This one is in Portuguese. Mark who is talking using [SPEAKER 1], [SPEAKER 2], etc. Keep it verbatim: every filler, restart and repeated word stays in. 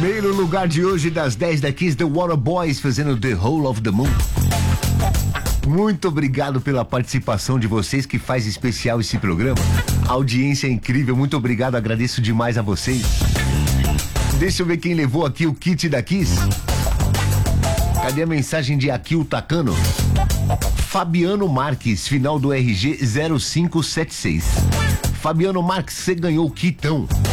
[SPEAKER 1] Primeiro lugar de hoje das dez da Kiss, The Water Boys fazendo The Whole of the Moon. Muito obrigado pela participação de vocês, que faz especial esse programa. A audiência é incrível, muito obrigado, agradeço demais a vocês. Deixa eu ver quem levou aqui o kit da Kiss. Cadê a mensagem de Akil Takano? Fabiano Marques, final do R G zero cinco sete seis. Fabiano Marques, você ganhou o kitão.